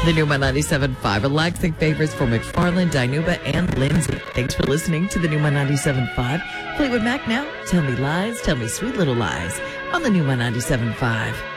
The new My 97.5, relaxing favorites for McFarland, Dinuba, and Lindsay. Thanks for listening to the new My 97.5. Fleetwood Mac now. Tell me lies, tell me sweet little lies on the new My 97.5.